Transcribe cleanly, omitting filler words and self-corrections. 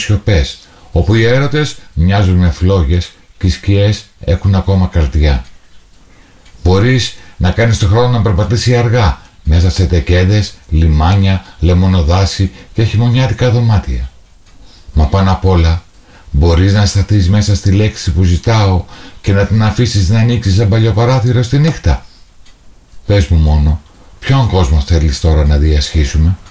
σιωπές, όπου οι έρωτες μοιάζουν με φλόγες και οι σκιές έχουν ακόμα καρδιά. Μπορείς να κάνεις το χρόνο να περπατήσει αργά μέσα σε τεκέδες, λιμάνια, λεμονοδάσι και χειμωνιάτικα δωμάτια. Μα πάνω απ' όλα μπορείς να σταθείς μέσα στη λέξη που ζητάω και να την αφήσεις να ανοίξει σαν παλιοπαράθυρο στη νύχτα. Πες μου μόνο, ποιον κόσμο θέλεις τώρα να διασχίσουμε?